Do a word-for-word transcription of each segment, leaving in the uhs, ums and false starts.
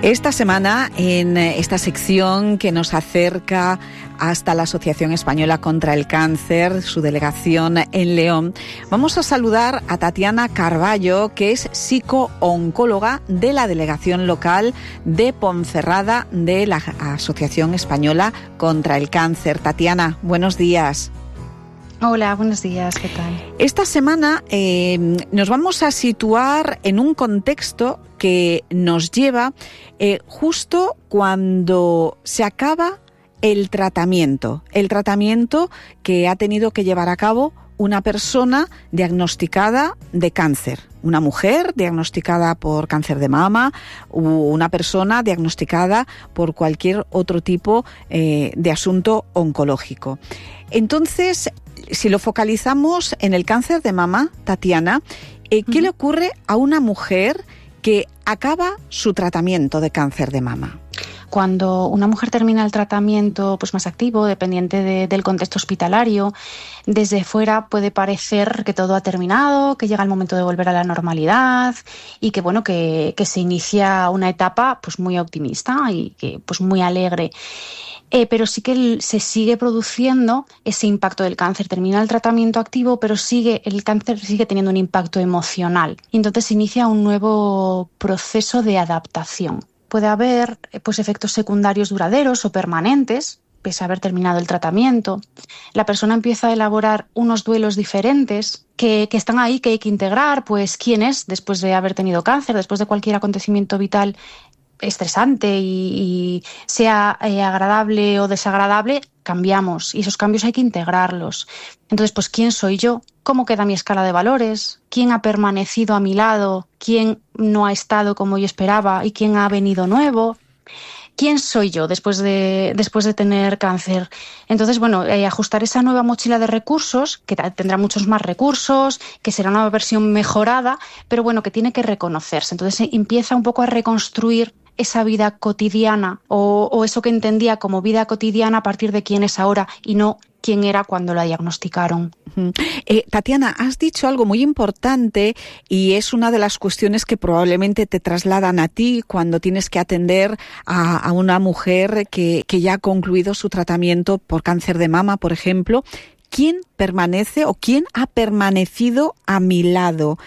Esta semana, en esta sección que nos acerca hasta la Asociación Española contra el Cáncer, su delegación en León, vamos a saludar a Tatiana Carballo, que es psico-oncóloga de la delegación local de Ponferrada de la Asociación Española contra el Cáncer. Tatiana, buenos días. Hola, buenos días, ¿qué tal? Esta semana eh, nos vamos a situar en un contexto que nos lleva eh, justo cuando se acaba el tratamiento, el tratamiento que ha tenido que llevar a cabo una persona diagnosticada de cáncer, una mujer diagnosticada por cáncer de mama u una persona diagnosticada por cualquier otro tipo eh, de asunto oncológico. Entonces, si lo focalizamos en el cáncer de mama, Tatiana, eh, ¿qué uh-huh. le ocurre a una mujer que acaba su tratamiento de cáncer de mama? Cuando una mujer termina el tratamiento pues más activo, dependiente de, del contexto hospitalario, desde fuera puede parecer que todo ha terminado, que llega el momento de volver a la normalidad y que bueno que, que se inicia una etapa pues muy optimista y que pues muy alegre. Eh, pero sí que el, se sigue produciendo ese impacto del cáncer. Termina el tratamiento activo, pero sigue el cáncer sigue teniendo un impacto emocional. Y entonces se inicia un nuevo proceso de adaptación. Puede haber pues, efectos secundarios duraderos o permanentes, pese a haber terminado el tratamiento. La persona empieza a elaborar unos duelos diferentes que, que están ahí, que hay que integrar. Pues quién es después de haber tenido cáncer, después de cualquier acontecimiento vital estresante y, y sea eh, agradable o desagradable, cambiamos y esos cambios hay que integrarlos. Entonces, pues, ¿quién soy yo? ¿Cómo queda mi escala de valores? ¿Quién ha permanecido a mi lado? ¿Quién no ha estado como yo esperaba? ¿Y quién ha venido nuevo? ¿Quién soy yo después de, después de tener cáncer? Entonces, bueno, eh, ajustar esa nueva mochila de recursos, que tendrá muchos más recursos, que será una versión mejorada, pero bueno, que tiene que reconocerse. Entonces eh, empieza un poco a reconstruir esa vida cotidiana o, o eso que entendía como vida cotidiana a partir de quién es ahora y no quién era cuando la diagnosticaron. Eh, Tatiana, has dicho algo muy importante y es una de las cuestiones que probablemente te trasladan a ti cuando tienes que atender a, a una mujer que, que ya ha concluido su tratamiento por cáncer de mama, por ejemplo. ¿Quién permanece o quién ha permanecido a mi lado?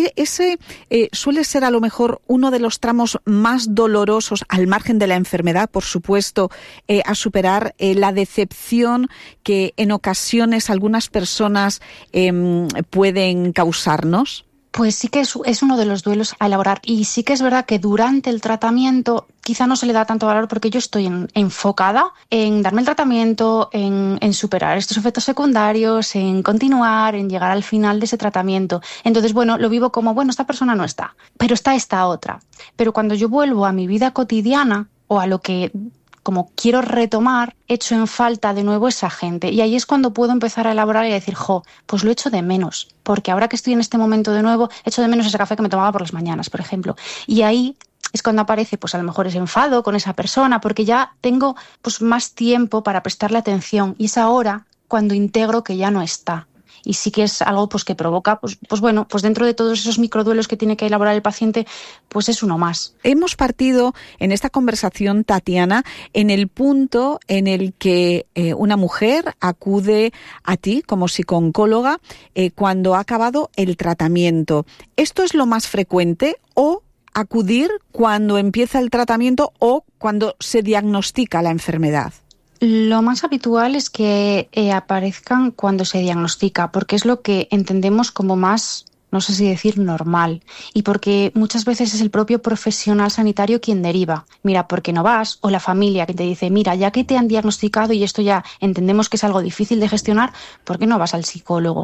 Ese eh, suele ser a lo mejor uno de los tramos más dolorosos, al margen de la enfermedad, por supuesto, eh, a superar eh, la decepción que en ocasiones algunas personas eh, pueden causarnos. Pues sí que es, es uno de los duelos a elaborar y sí que es verdad que durante el tratamiento quizá no se le da tanto valor porque yo estoy en, enfocada en darme el tratamiento, en, en superar estos efectos secundarios, en continuar, en llegar al final de ese tratamiento. Entonces, bueno, lo vivo como, bueno, esta persona no está, pero está esta otra. Pero cuando yo vuelvo a mi vida cotidiana o a lo que como quiero retomar, echo en falta de nuevo esa gente. Y ahí es cuando puedo empezar a elaborar y a decir, jo, pues lo echo de menos. Porque ahora que estoy en este momento de nuevo, echo de menos ese café que me tomaba por las mañanas, por ejemplo. Y ahí es cuando aparece, pues a lo mejor ese enfado con esa persona, porque ya tengo pues más tiempo para prestarle atención. Y es ahora cuando integro que ya no está. Y sí que es algo pues que provoca, pues, pues bueno, pues dentro de todos esos microduelos que tiene que elaborar el paciente, pues es uno más. Hemos partido en esta conversación, Tatiana, en el punto en el que eh, una mujer acude a ti como psicooncóloga eh, cuando ha acabado el tratamiento. ¿Esto es lo más frecuente o acudir cuando empieza el tratamiento o cuando se diagnostica la enfermedad? Lo más habitual es que eh, aparezcan cuando se diagnostica, porque es lo que entendemos como más, no sé si decir normal, y porque muchas veces es el propio profesional sanitario quien deriva. Mira, ¿por qué no vas? O la familia que te dice, mira, ya que te han diagnosticado y esto ya entendemos que es algo difícil de gestionar, ¿por qué no vas al psicólogo?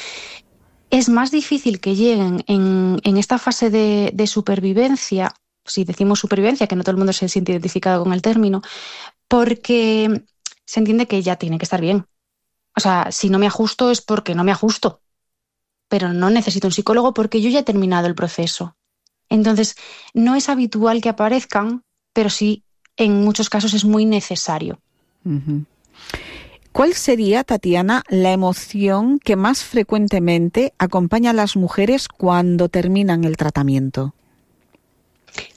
Es más difícil que lleguen en, en esta fase de, de supervivencia, si decimos supervivencia, que no todo el mundo se siente identificado con el término, porque se entiende que ya tiene que estar bien. O sea, si no me ajusto es porque no me ajusto. Pero no necesito un psicólogo porque yo ya he terminado el proceso. Entonces, no es habitual que aparezcan, pero sí, en muchos casos es muy necesario. Uh-huh. ¿Cuál sería, Tatiana, la emoción que más frecuentemente acompaña a las mujeres cuando terminan el tratamiento?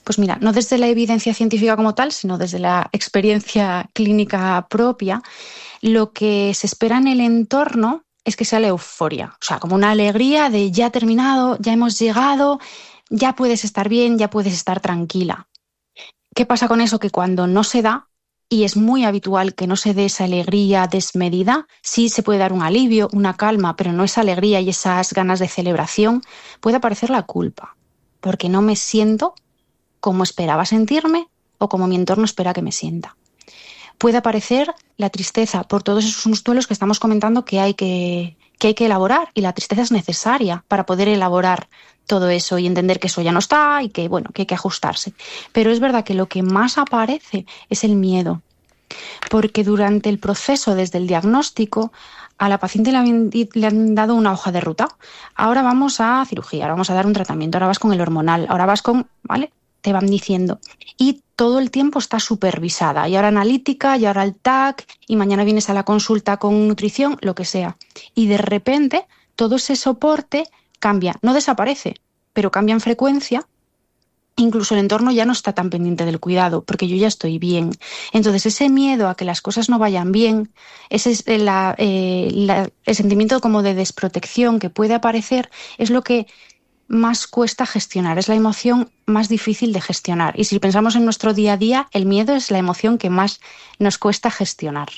Pues mira, no desde la evidencia científica como tal, sino desde la experiencia clínica propia, lo que se espera en el entorno es que sea la euforia, o sea, como una alegría de ya ha terminado, ya hemos llegado, ya puedes estar bien, ya puedes estar tranquila. ¿Qué pasa con eso? Que cuando no se da, y es muy habitual que no se dé esa alegría desmedida, sí se puede dar un alivio, una calma, pero no esa alegría y esas ganas de celebración, puede aparecer la culpa, porque no me siento como esperaba sentirme o como mi entorno espera que me sienta. Puede aparecer la tristeza por todos esos duelos que estamos comentando que hay que, que hay que elaborar, y la tristeza es necesaria para poder elaborar todo eso y entender que eso ya no está y que, bueno, que hay que ajustarse. Pero es verdad que lo que más aparece es el miedo, porque durante el proceso, desde el diagnóstico, a la paciente le han, le han dado una hoja de ruta. Ahora vamos a cirugía, ahora vamos a dar un tratamiento, ahora vas con el hormonal, ahora vas con, ¿vale? Te van diciendo. Y todo el tiempo está supervisada. Y ahora analítica, y ahora el T A C, y mañana vienes a la consulta con nutrición, lo que sea. Y de repente todo ese soporte cambia. No desaparece, pero cambia en frecuencia. Incluso el entorno ya no está tan pendiente del cuidado, porque yo ya estoy bien. Entonces ese miedo a que las cosas no vayan bien, ese es la, eh, la, el sentimiento como de desprotección que puede aparecer, es lo que más cuesta gestionar, es la emoción más difícil de gestionar. Y si pensamos en nuestro día a día, el miedo es la emoción que más nos cuesta gestionar.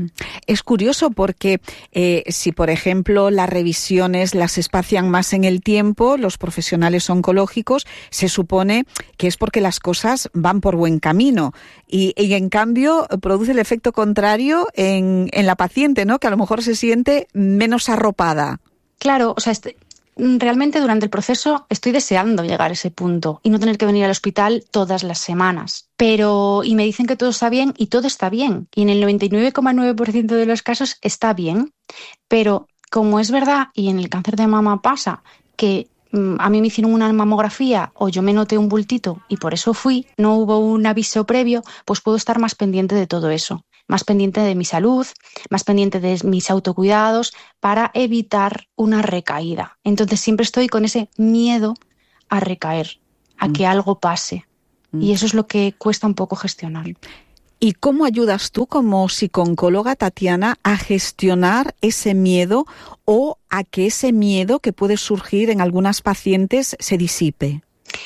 Es curioso porque eh, si, por ejemplo, las revisiones las espacian más en el tiempo, los profesionales oncológicos, se supone que es porque las cosas van por buen camino. Y, y en cambio, produce el efecto contrario en, en la paciente, ¿no? Que a lo mejor se siente menos arropada. Claro, o sea, este... realmente durante el proceso estoy deseando llegar a ese punto y no tener que venir al hospital todas las semanas. Pero, y me dicen que todo está bien, y todo está bien. Y en el noventa y nueve coma nueve por ciento de los casos está bien. Pero como es verdad, y en el cáncer de mama pasa, que mmm, a mí me hicieron una mamografía o yo me noté un bultito y por eso fui, no hubo un aviso previo, pues puedo estar más pendiente de todo eso. Más pendiente de mi salud, más pendiente de mis autocuidados para evitar una recaída. Entonces siempre estoy con ese miedo a recaer, a que mm. algo pase. Mm. Y eso es lo que cuesta un poco gestionar. ¿Y cómo ayudas tú como psicooncóloga, Tatiana, a gestionar ese miedo o a que ese miedo que puede surgir en algunas pacientes se disipe?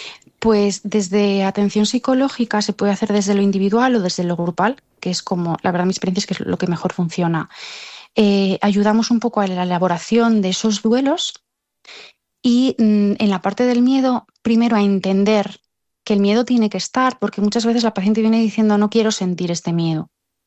Pues desde atención psicológica se puede hacer desde lo individual o desde lo grupal, que es como, la verdad, mi experiencia es que es lo que mejor funciona. Eh, ayudamos un poco a la elaboración de esos duelos y mm, en la parte del miedo, primero a entender que el miedo tiene que estar, porque muchas veces la paciente viene diciendo no quiero sentir este miedo,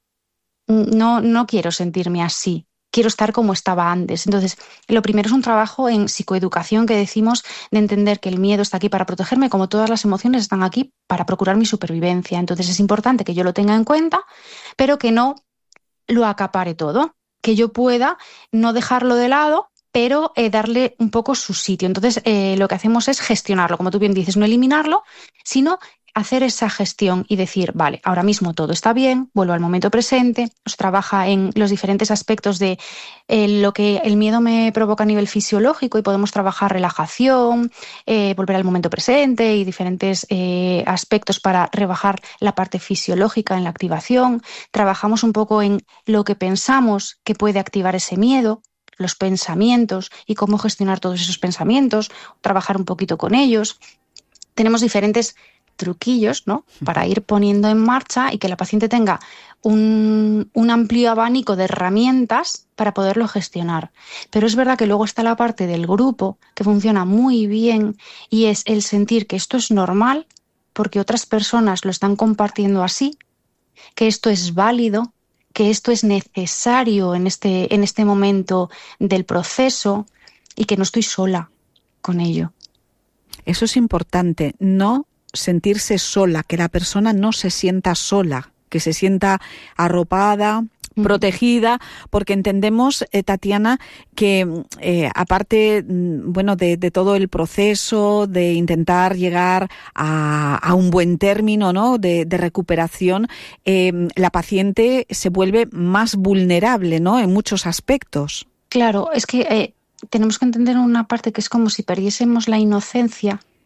no, no quiero sentirme así. Quiero estar como estaba antes. Entonces, lo primero es un trabajo en psicoeducación que decimos de entender que el miedo está aquí para protegerme, como todas las emociones están aquí para procurar mi supervivencia. Entonces, es importante que yo lo tenga en cuenta, pero que no lo acapare todo, que yo pueda no dejarlo de lado, pero eh, darle un poco su sitio. Entonces, eh, lo que hacemos es gestionarlo, como tú bien dices, no eliminarlo, sino hacer esa gestión y decir, vale, ahora mismo todo está bien, vuelvo al momento presente, os trabaja en los diferentes aspectos de eh, lo que el miedo me provoca a nivel fisiológico y podemos trabajar relajación, eh, volver al momento presente y diferentes eh, aspectos para rebajar la parte fisiológica en la activación. Trabajamos un poco en lo que pensamos que puede activar ese miedo, los pensamientos y cómo gestionar todos esos pensamientos, trabajar un poquito con ellos. Tenemos diferentes truquillos, ¿no?, para ir poniendo en marcha y que la paciente tenga un, un amplio abanico de herramientas para poderlo gestionar. Pero es verdad que luego está la parte del grupo que funciona muy bien y es el sentir que esto es normal porque otras personas lo están compartiendo así, que esto es válido, que esto es necesario en este, en este momento del proceso y que no estoy sola con ello. Eso es importante, no sentirse sola, que la persona no se sienta sola, que se sienta arropada, protegida, porque entendemos, eh, Tatiana, que eh, aparte, bueno, de, de todo el proceso, de intentar llegar a, a un buen término, ¿no?, de, de recuperación, eh, la paciente se vuelve más vulnerable, ¿no?, en muchos aspectos. Claro, es que eh, tenemos que entender una parte que es como si perdiésemos la inocencia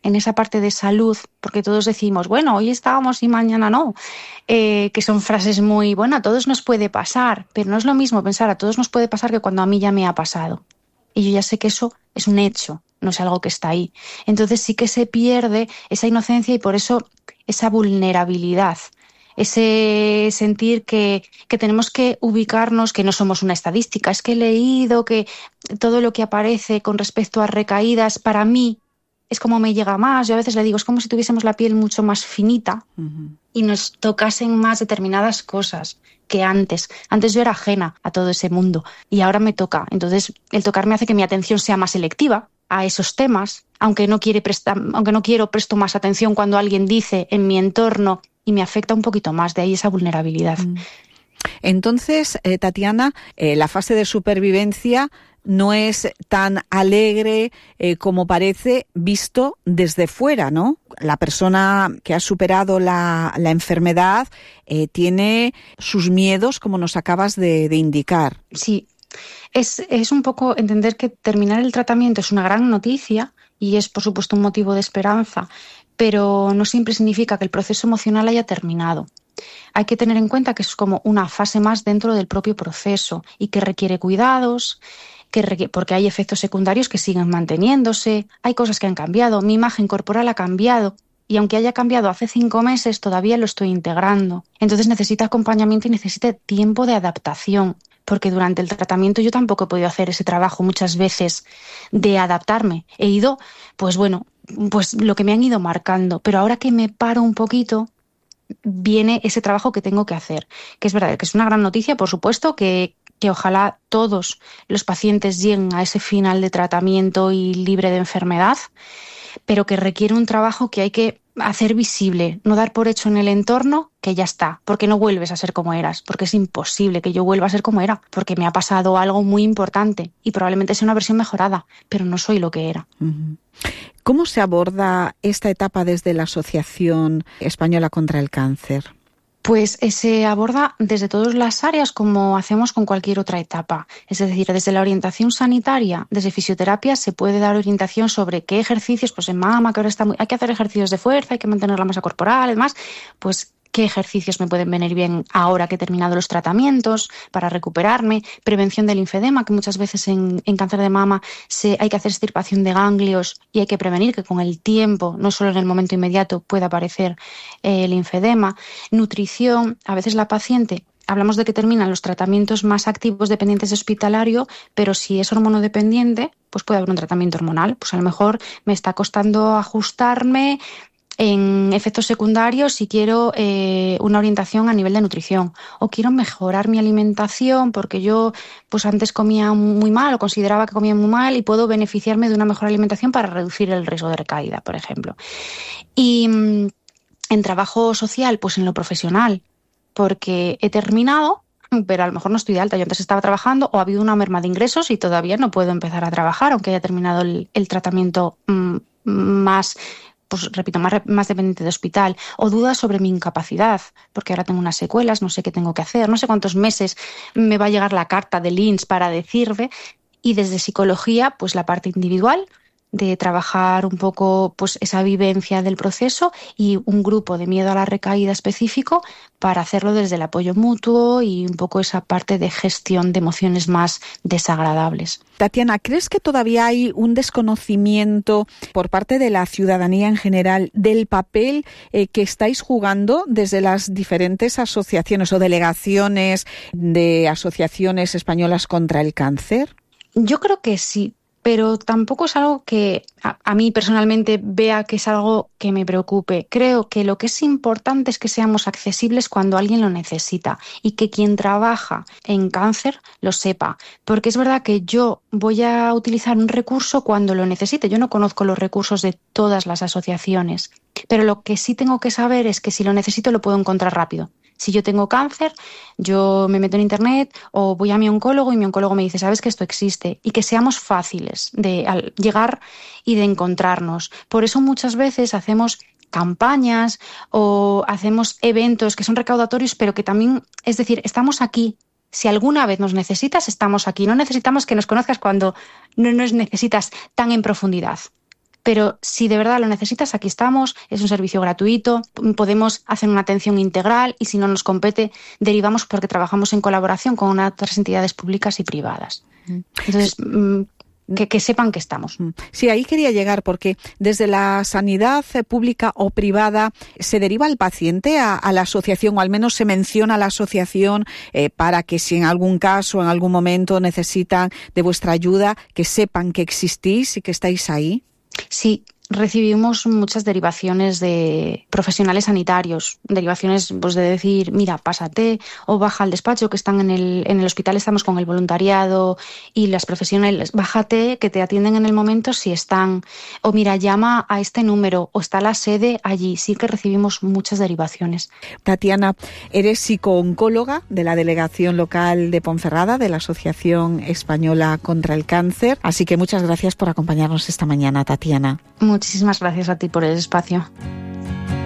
en esa parte de salud, porque todos decimos, bueno, hoy estábamos y mañana no, eh, que son frases muy, bueno, a todos nos puede pasar, pero no es lo mismo pensar a todos nos puede pasar que cuando a mí ya me ha pasado. Y yo ya sé que eso es un hecho, no es algo que está ahí. Entonces sí que se pierde esa inocencia y por eso esa vulnerabilidad, ese sentir que, que tenemos que ubicarnos, que no somos una estadística. Es que he leído que todo lo que aparece con respecto a recaídas, para mí, es como me llega más. Yo a veces le digo, es como si tuviésemos la piel mucho más finita uh-huh. y nos tocasen más determinadas cosas que antes. Antes yo era ajena a todo ese mundo y ahora me toca. Entonces, el tocarme hace que mi atención sea más selectiva a esos temas, aunque no, quiere prestar, aunque no quiero presto más atención cuando alguien dice en mi entorno y me afecta un poquito más, de ahí esa vulnerabilidad. Entonces, eh, Tatiana, eh, la fase de supervivencia no es tan alegre eh, como parece visto desde fuera, ¿no? La persona que ha superado la, la enfermedad eh, tiene sus miedos, como nos acabas de, de indicar. Sí, es, es un poco entender que terminar el tratamiento es una gran noticia y es, por supuesto, un motivo de esperanza, pero no siempre significa que el proceso emocional haya terminado. Hay que tener en cuenta que es como una fase más dentro del propio proceso y que requiere cuidados, que requiere, porque hay efectos secundarios que siguen manteniéndose, hay cosas que han cambiado, mi imagen corporal ha cambiado y aunque haya cambiado hace cinco meses todavía lo estoy integrando. Entonces necesita acompañamiento y necesita tiempo de adaptación, porque durante el tratamiento yo tampoco he podido hacer ese trabajo muchas veces de adaptarme. He ido, pues bueno, pues lo que me han ido marcando, pero ahora que me paro un poquito, viene ese trabajo que tengo que hacer, que es verdad, que es una gran noticia, por supuesto, que, que ojalá todos los pacientes lleguen a ese final de tratamiento y libre de enfermedad, pero que requiere un trabajo que hay que hacer visible, no dar por hecho en el entorno que ya está, porque no vuelves a ser como eras, porque es imposible que yo vuelva a ser como era, porque me ha pasado algo muy importante y probablemente sea una versión mejorada, pero no soy lo que era. Uh-huh. ¿Cómo se aborda esta etapa desde la Asociación Española contra el Cáncer? Pues se aborda desde todas las áreas como hacemos con cualquier otra etapa. Es decir, desde la orientación sanitaria, desde fisioterapia, se puede dar orientación sobre qué ejercicios, pues en mama, que ahora está muy, hay que hacer ejercicios de fuerza, hay que mantener la masa corporal, además, pues qué ejercicios me pueden venir bien ahora que he terminado los tratamientos para recuperarme, prevención del linfedema, que muchas veces en, en cáncer de mama se, hay que hacer extirpación de ganglios y hay que prevenir que con el tiempo, no solo en el momento inmediato, pueda aparecer eh, el linfedema. Nutrición, a veces la paciente, hablamos de que terminan los tratamientos más activos dependientes de hospitalario, pero si es hormonodependiente, pues puede haber un tratamiento hormonal. Pues a lo mejor me está costando ajustarme en efectos secundarios si quiero eh, una orientación a nivel de nutrición o quiero mejorar mi alimentación porque yo pues antes comía muy mal o consideraba que comía muy mal y puedo beneficiarme de una mejor alimentación para reducir el riesgo de recaída, por ejemplo. Y mmm, en trabajo social, pues en lo profesional, porque he terminado, pero a lo mejor no estoy de alta. Yo antes estaba trabajando o ha habido una merma de ingresos y todavía no puedo empezar a trabajar aunque haya terminado el, el tratamiento mmm, más... pues repito, más, más dependiente de hospital, o dudas sobre mi incapacidad, porque ahora tengo unas secuelas, no sé qué tengo que hacer, no sé cuántos meses me va a llegar la carta del I N S para decirme, y desde psicología, pues la parte individual, de trabajar un poco pues esa vivencia del proceso y un grupo de miedo a la recaída específico para hacerlo desde el apoyo mutuo y un poco esa parte de gestión de emociones más desagradables. Tatiana, ¿crees que todavía hay un desconocimiento por parte de la ciudadanía en general del papel eh, que estáis jugando desde las diferentes asociaciones o delegaciones de asociaciones españolas contra el cáncer? Yo creo que sí. Pero tampoco es algo que a, a mí personalmente vea que es algo que me preocupe. Creo que lo que es importante es que seamos accesibles cuando alguien lo necesita y que quien trabaja en cáncer lo sepa. Porque es verdad que yo voy a utilizar un recurso cuando lo necesite. Yo no conozco los recursos de todas las asociaciones, pero lo que sí tengo que saber es que si lo necesito lo puedo encontrar rápido. Si yo tengo cáncer, yo me meto en internet o voy a mi oncólogo y mi oncólogo me dice, sabes que esto existe, y que seamos fáciles de al llegar y de encontrarnos. Por eso muchas veces hacemos campañas o hacemos eventos que son recaudatorios, pero que también, es decir, estamos aquí. Si alguna vez nos necesitas, estamos aquí. No necesitamos que nos conozcas cuando no nos necesitas tan en profundidad. pero si de verdad lo necesitas, aquí estamos, es un servicio gratuito, podemos hacer una atención integral y si no nos compete, derivamos porque trabajamos en colaboración con otras entidades públicas y privadas. Entonces, que, que sepan que estamos. Sí, ahí quería llegar, porque desde la sanidad pública o privada se deriva al paciente a, a la asociación, o al menos se menciona a la asociación eh, para que si en algún caso, en algún momento necesitan de vuestra ayuda, que sepan que existís y que estáis ahí. Sí. Recibimos muchas derivaciones de profesionales sanitarios, derivaciones pues de decir, mira, pásate o baja al despacho, que están en el, en el hospital, estamos con el voluntariado y las profesionales, bájate, que te atienden en el momento si están, o mira, llama a este número, o está la sede allí. Sí que recibimos muchas derivaciones. Tatiana, eres psicooncóloga de la Delegación Local de Ponferrada, de la Asociación Española contra el Cáncer, así que muchas gracias por acompañarnos esta mañana, Tatiana. Muchísimas gracias a ti por el espacio.